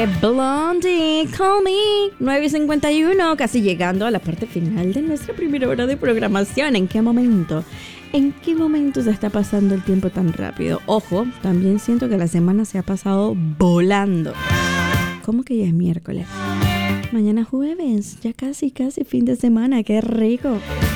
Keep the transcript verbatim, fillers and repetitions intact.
de Blondie, Call Me, nueve cincuenta y uno, casi llegando a la parte final de nuestra primera hora de programación. ¿En qué momento? ¿En qué momento se está pasando el tiempo tan rápido? Ojo, también siento que la semana se ha pasado volando. ¿Cómo que ya es miércoles? Mañana jueves, ya casi, casi fin de semana, qué rico.